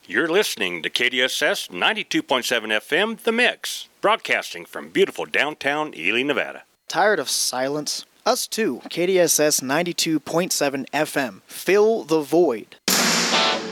You're listening to KDSS 92.7 FM, The Mix, broadcasting from beautiful downtown Ely, Nevada. Tired of silence? Us too, KDSS 92.7 FM. Fill the void.